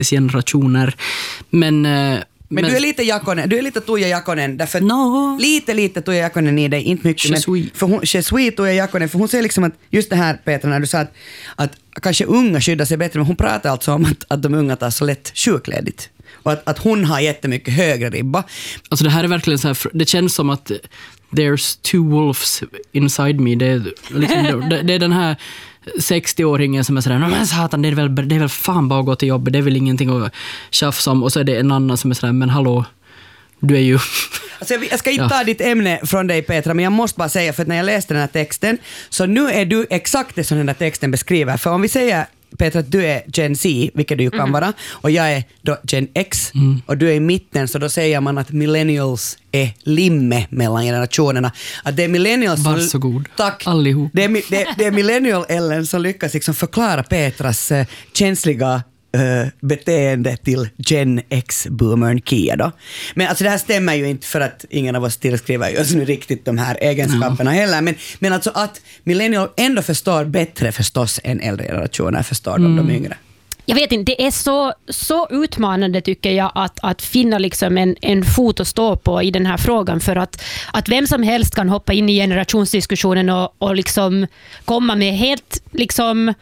generationer. Men du är lite Jakonen, du är lite Tuija Jakonen, därför lite Tuija Jakonen i dig, inte mycket, men för hon är Tuija Jakonen, för hon säger liksom att just det här, Petra, när du sa att kanske unga skyddar sig bättre, men hon pratar alltså om att de unga tar så lätt sjukledigt. Och att hon har jättemycket högre ribba. Alltså det här är verkligen så här, det känns som att there's two wolves inside me. Det är den här 60-åringen som är sådär, men satan, det är väl fan bara att gå till jobbet, det är väl ingenting att tjafsa om. Och så är det en annan som är sådär, men hallå, du är ju... Alltså jag ska inte ta ditt ämne från dig, Petra, men jag måste bara säga, för att när jag läste den här texten, så nu är du exakt det som den här texten beskriver. För om vi säger, Petra, att du är Gen Z, vilket du kan vara, och jag är då Gen X, och du är i mitten, så då säger man att millennials är limme mellan generationerna. Att det är millennials... Varsågod, tack. Allihop. Det är millennial-Ellen som lyckas liksom förklara Petras känsliga beteende till Gen X-boomern Kia då. Men alltså det här stämmer ju inte, för att ingen av oss tillskriver just nu riktigt de här egenskaperna heller. Men alltså att millennial ändå förstår bättre förstås än äldre generationer förstår de yngre. Jag vet inte, det är så utmanande tycker jag att finna liksom en fot att stå på i den här frågan, för att vem som helst kan hoppa in i generationsdiskussionen och liksom komma med helt liksom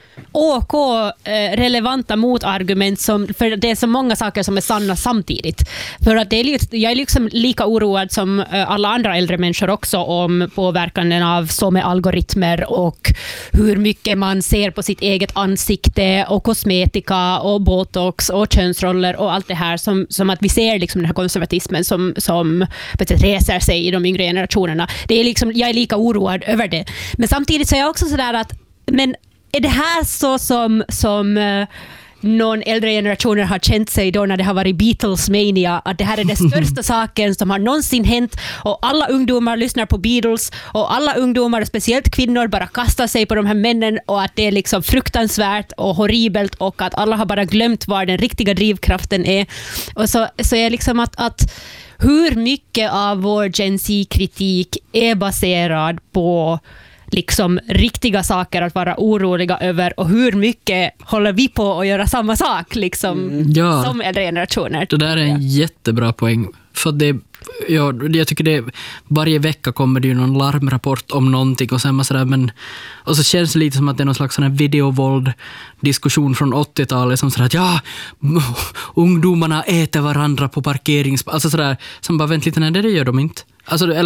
relevanta motargument, för det är så många saker som är sanna samtidigt. För att jag är liksom lika oroad som alla andra äldre människor också om påverkan av så med algoritmer och hur mycket man ser på sitt eget ansikte och kosmetika och botox och könsroller och allt det här som att vi ser liksom den här konservatismen som reser sig i de yngre generationerna. Det är liksom, jag är lika oroad över det. Men samtidigt så är jag också sådär att, men är det här så som någon äldre generationer har känt sig då när det har varit Beatles-mania, att det här är den största saken som har någonsin hänt, och alla ungdomar lyssnar på Beatles och alla ungdomar, speciellt kvinnor, bara kastar sig på de här männen, och att det är liksom fruktansvärt och horribelt, och att alla har bara glömt var den riktiga drivkraften är. Och så är liksom att hur mycket av vår Gen Z-kritik är baserad på liksom riktiga saker att vara oroliga över, och hur mycket håller vi på att göra samma sak liksom, som äldre generationer. Det där är en jättebra poäng, för det, jag tycker det varje vecka kommer det ju någon larmrapport om någonting, och sen sådär, och så känns det lite som att det är någon slags sån här videovåld diskussion från 80-talet som sådär att ungdomarna äter varandra på alltså sådär, som bara vänt lite, nej, det gör de inte. Alltså det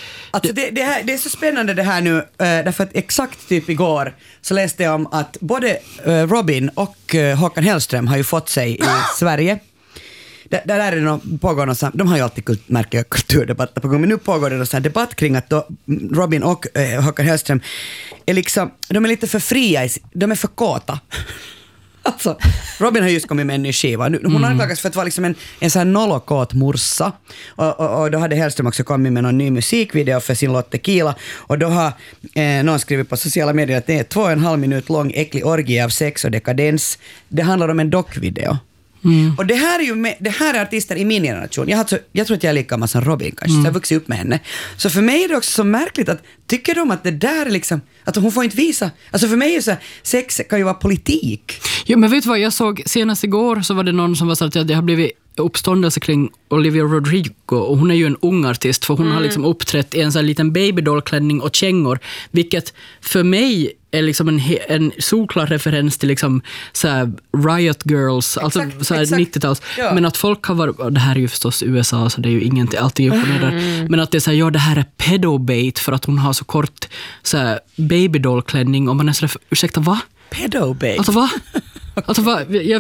är så spännande det här nu, därför att exakt typ igår så läste jag om att både Robin och Håkan Hellström har ju fått sig i Sverige. Där är det pågår någon, de har ju alltid märkliga kulturdebatter på gång, men nu pågår det någon debatt kring att då Robin och Håkan Hellström är liksom, de är lite för fria, de är för kåta. Alltså, Robin har just kommit med en ny skiva. Hon anklagas för att vara liksom en sån här nollokåt morsa. Och då hade Hellström också kommit med någon ny musikvideo för sin låt Tequila. Och då har någon skrivit på sociala medier att det är 2,5 minut lång äcklig orgie av sex och dekadens. Det handlar om en dockvideo. Och det här är artister i min generation. Jag tror att jag är lika gammal som Robin kanske, så jag har vuxit upp med henne. Så för mig är det också så märkligt att tycker de att det där är liksom, att hon får inte visa, alltså för mig är så sex kan ju vara politik. Ja, men vet du vad, jag såg senast igår så var det någon som var så att det har blivit uppståndelse kring Olivia Rodrigo, och hon är ju en ung artist, för hon har liksom uppträtt i en sån här liten babydollklänning och kängor, vilket för mig är liksom en solklar referens till liksom så här Riot Girls, alltså så här 90-tals. Ja. Men att folk har varit, det här är ju förstås USA, så det är ju ingenting, allting upp och ner där. Men att det är så här, det här är pedobait för att hon har så kort så här babydollklänning, och man är så där, ursäkta, va? Pedobait? Alltså va? Alltså va?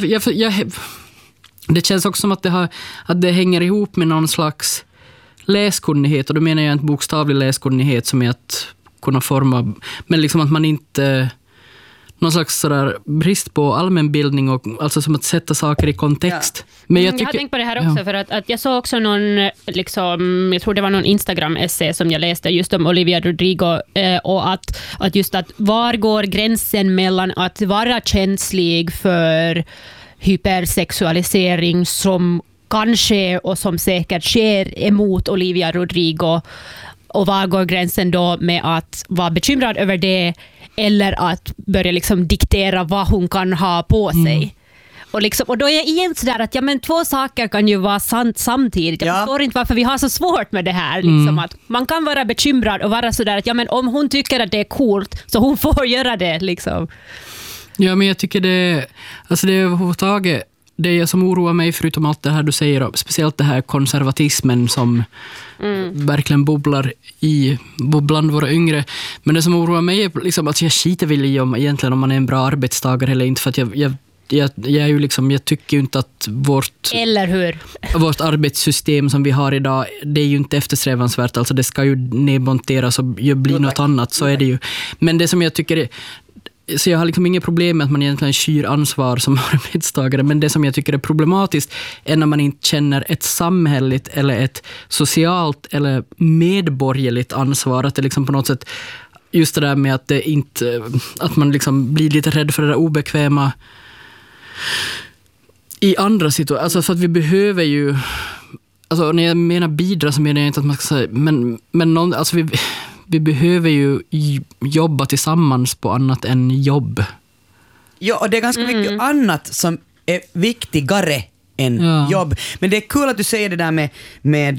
Det känns också som att det hänger ihop med någon slags läskunnighet, och då menar jag inte bokstavlig läskunnighet som är att kunna forma, men liksom att man inte, någon slags sådär brist på allmänbildning, och alltså som att sätta saker i kontext. Ja. Men jag har tänkt på det här också, för att jag såg också någon liksom, jag tror det var någon Instagram-essä som jag läste just om Olivia Rodrigo, och att just att var går gränsen mellan att vara känslig för hypersexualisering som kanske och som säkert sker emot Olivia Rodrigo, och var går gränsen då med att vara bekymrad över det eller att börja liksom diktera vad hon kan ha på sig. Och då är jag igen sådär att men två saker kan ju vara sant samtidigt. Jag förstår inte varför vi har så svårt med det här. Liksom, att man kan vara bekymrad och vara sådär att men om hon tycker att det är coolt så hon får göra det. Liksom. Ja, men jag tycker det är överhuvudtaget det som oroar mig, förutom allt det här du säger, speciellt det här konservatismen som verkligen bubblar bland våra yngre. Men det som oroar mig är liksom att jag skiter väl i om man är en bra arbetstagare eller inte, för att jag är ju liksom, jag tycker ju inte att vårt arbetssystem som vi har idag, det är ju inte eftersträvansvärt, alltså det ska ju nedmonteras och bli något annat, så är det ju. Men det som jag tycker är, så jag har liksom inget problem med att man egentligen skyr ansvar som arbetstagare, men det som jag tycker är problematiskt är när man inte känner ett samhälleligt eller ett socialt eller medborgerligt ansvar, att det liksom på något sätt, just det där med att det inte, att man liksom blir lite rädd för det där obekväma i andra situationer, alltså för att vi behöver ju, alltså när jag menar bidra så menar jag inte att man ska säga, men någon, alltså vi behöver ju jobba tillsammans på annat än jobb. Ja, och det är ganska mycket annat som är viktigare än jobb. Men det är kul att du säger det där med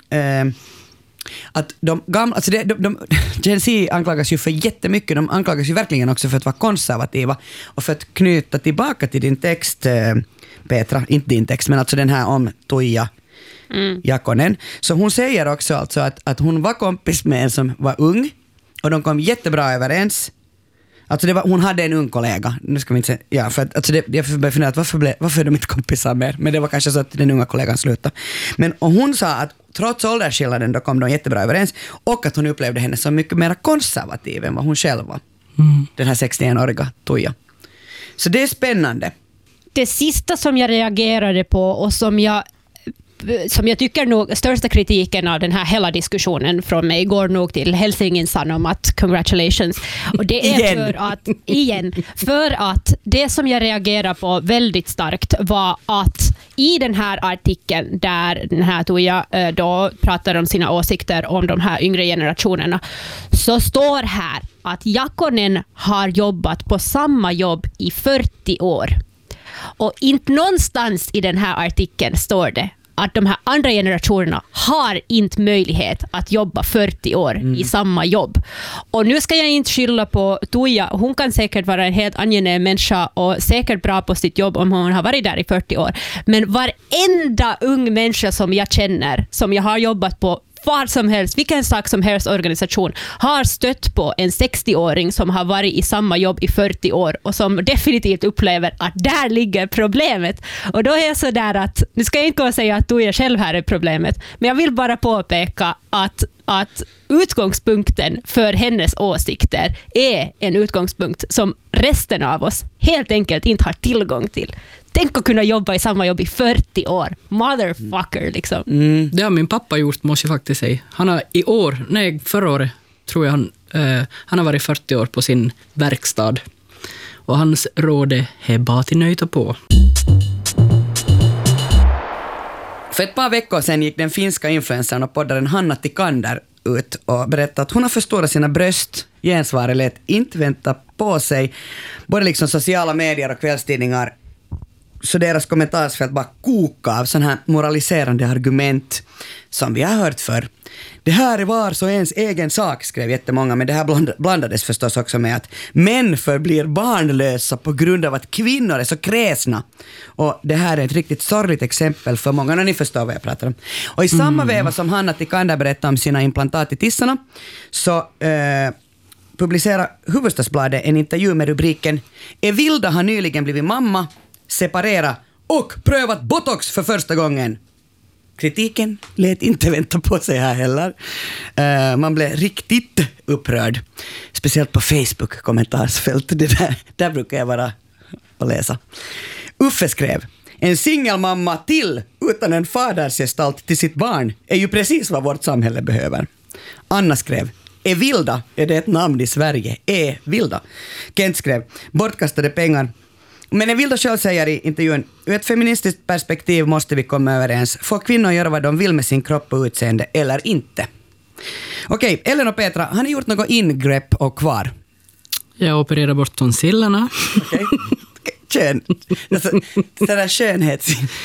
att de gamla, alltså Gen Z anklagas ju för jättemycket, de anklagas ju verkligen också för att vara konservativa, och för att knyta tillbaka till din text, Petra, inte din text, men alltså den här om Tuija Jakonen. Så hon säger också alltså att hon var kompis med en som var ung, och de kom jättebra överens. Alltså hon hade en ung kollega. Nu ska vi inte säga, för att alltså jag började fundera att varför är de inte kompisar mer? Men det var kanske så att den unga kollegan slutade. Och hon sa att trots åldersskillnaden då kom de jättebra överens, och att hon upplevde henne som mycket mer konservativ än vad hon själv var. Den här 61-åriga Tuija. Så det är spännande. Det sista som jag reagerade på och som jag tycker nog största kritiken av den här hela diskussionen från mig går nog till Helsingin Sanomat, congratulations. Och det är för att det som jag reagerar på väldigt starkt var att i den här artikeln där den här Tuija då pratar om sina åsikter om de här yngre generationerna, så står här att Jakonen har jobbat på samma jobb i 40 år. Och inte någonstans i den här artikeln står det att de här andra generationerna har inte möjlighet att jobba 40 år i samma jobb. Och nu ska jag inte skylla på Tuija. Hon kan säkert vara en helt angenäm människa och säkert bra på sitt jobb om hon har varit där i 40 år. Men varenda ung människa som jag känner, som jag har jobbat på vad som helst, vilken sak som helst organisation, har stött på en 60-åring som har varit i samma jobb i 40 år och som definitivt upplever att där ligger problemet. Och då är jag så där att, nu ska jag inte gå och säga att du är själv här är problemet, men jag vill bara påpeka att utgångspunkten för hennes åsikter är en utgångspunkt som resten av oss helt enkelt inte har tillgång till. Tänk att kunna jobba i samma jobb i 40 år. Motherfucker, liksom. Det har min pappa gjort, måste jag faktiskt säga. Han har förra året, tror jag han har varit 40 år på sin verkstad. Och hans råd är bara till nöjda på. För ett par veckor sedan gick den finska influencern och poddaren Hanna Tikander ut och berättade att hon har förstorat sina bröst. Gensvaret lät inte vänta på sig. Både liksom sociala medier och kvällstidningar, så deras kommentarsfält bara koka av sån här moraliserande argument som vi har hört för. Det här är var så ens egen sak, skrev jättemånga, men det här blandades förstås också med att män förblir barnlösa på grund av att kvinnor är så kräsna. Och det här är ett riktigt sorgligt exempel för många, när ni förstår vad jag pratar om. Och i samma veva som Hanna Tikander berättade om sina implantat i tissarna, så publicerar Hufvudstadsbladet en intervju med rubriken "Evilda har nyligen blivit mamma, separera och prövat botox för första gången". Kritiken lät inte vänta på sig här heller. Man blev riktigt upprörd. Speciellt på Facebook kommentarsfält. Där brukar jag vara och läsa. Uffe skrev: "En singelmamma till utan en fadersgestalt till sitt barn är ju precis vad vårt samhälle behöver." Anna skrev: "Evilda, är det ett namn i Sverige? Evilda." Kent skrev: "Bortkastade pengar." Men Evilda själv säger i intervjun: "Ur ett feministiskt perspektiv måste vi komma överens. Får kvinnor göra vad de vill med sin kropp och utseende eller inte?" Okej, Ellen och Petra, har ni gjort något ingrepp och kvar? Jag opererar bort tonsillerna. Okej. kön. Alltså, sådär skönhets...